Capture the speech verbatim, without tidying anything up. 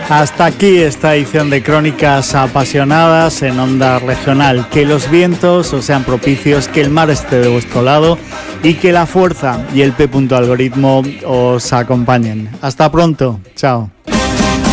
Hasta aquí esta edición de Crónicas Apasionadas en Onda Regional. Que los vientos os sean propicios, que el mar esté de vuestro lado y que la fuerza y el P. Algoritmo os acompañen. Hasta pronto. Chao.